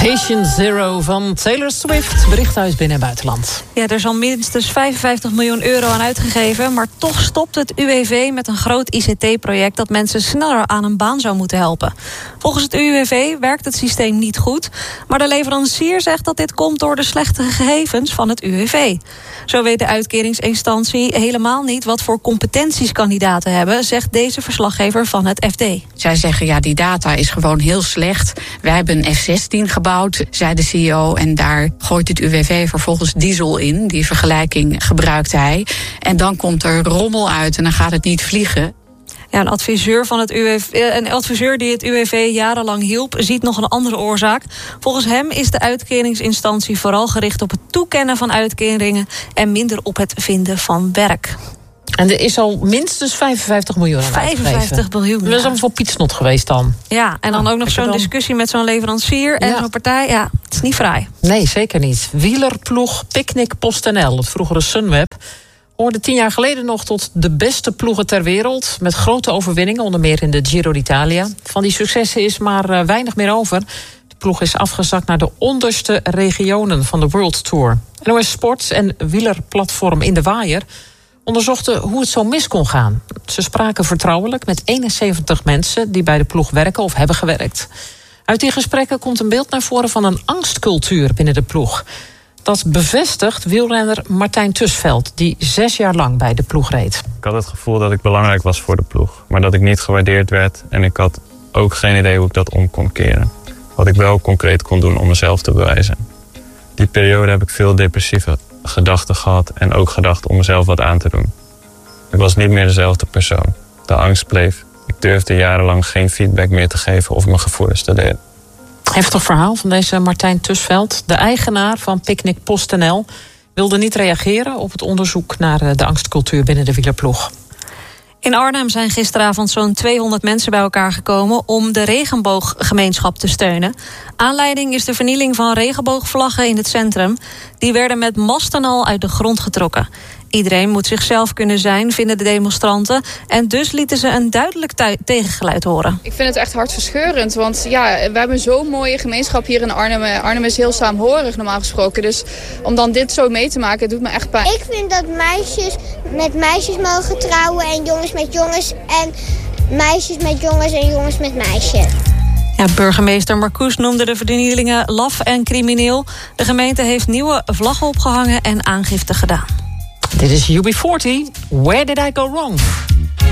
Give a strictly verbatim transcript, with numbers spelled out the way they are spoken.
Patient Zero van Taylor Swift. Bericht uit binnen- en buitenland. Ja, er is al minstens vijfenvijftig miljoen euro aan uitgegeven. Maar toch stopt het U W V met een groot I C T-project dat mensen sneller aan een baan zou moeten helpen. Volgens het U W V werkt het systeem niet goed. Maar de leverancier zegt dat dit komt door de slechte gegevens van het U W V. Zo weet de uitkeringsinstantie helemaal niet wat voor competenties kandidaten hebben, zegt deze verslaggever van het F D. Zij zeggen, ja, die data is gewoon heel slecht. Wij hebben een F zestien gebouwd, zei de C E O. En daar gooit het U W V vervolgens diesel in. Die vergelijking gebruikt hij. En dan komt er rommel uit en dan gaat het niet vliegen. Ja, een adviseur, van het U W V, een adviseur die het U W V jarenlang hielp, ziet nog een andere oorzaak. Volgens hem is de uitkeringsinstantie vooral gericht op het toekennen van uitkeringen en minder op het vinden van werk. En er is al minstens vijfenvijftig miljoen aan vijfenvijftig miljoen. Dat is allemaal voor Pietsnot geweest dan. Ja, en dan nou, ook nog zo'n dan... discussie met zo'n leverancier en ja. zo'n partij. Ja, het is niet fraai. Nee, zeker niet. Wielerploeg Picnic PostNL, het vroegere Sunweb, hoorde tien jaar geleden nog tot de beste ploegen ter wereld, met grote overwinningen, onder meer in de Giro d'Italia. Van die successen is maar weinig meer over. De ploeg is afgezakt naar de onderste regionen van de World Tour. N O S Sport en wielerplatform In de Waaier onderzochten hoe het zo mis kon gaan. Ze spraken vertrouwelijk met eenenzeventig mensen die bij de ploeg werken of hebben gewerkt. Uit die gesprekken komt een beeld naar voren van een angstcultuur binnen de ploeg. Dat bevestigt wielrenner Martijn Tusveld, die zes jaar lang bij de ploeg reed. Ik had het gevoel dat ik belangrijk was voor de ploeg, maar dat ik niet gewaardeerd werd en ik had ook geen idee hoe ik dat om kon keren. Wat ik wel concreet kon doen om mezelf te bewijzen. Die periode heb ik veel depressieve gedachten gehad en ook gedacht om mezelf wat aan te doen. Ik was niet meer dezelfde persoon. De angst bleef. Ik durfde jarenlang geen feedback meer te geven of mijn gevoelens te delen. Heftig verhaal van deze Martijn Tusveld. De eigenaar van Picnic PostNL wilde niet reageren op het onderzoek naar de angstcultuur binnen de wielerploeg. In Arnhem zijn gisteravond zo'n tweehonderd mensen bij elkaar gekomen om de regenbooggemeenschap te steunen. Aanleiding is de vernieling van regenboogvlaggen in het centrum. Die werden met mast en al uit de grond getrokken. Iedereen moet zichzelf kunnen zijn, vinden de demonstranten. En dus lieten ze een duidelijk tu- tegengeluid horen. Ik vind het echt hartverscheurend. Want ja, we hebben zo'n mooie gemeenschap hier in Arnhem. Arnhem is heel saamhorig normaal gesproken. Dus om dan dit zo mee te maken, doet me echt pijn. Ik vind dat meisjes met meisjes mogen trouwen en jongens met jongens. En meisjes met jongens en jongens met meisjes. Ja, burgemeester Marcouch noemde de vernielingen laf en crimineel. De gemeente heeft nieuwe vlaggen opgehangen en aangifte gedaan. Dit is U B veertig. Where did I go wrong?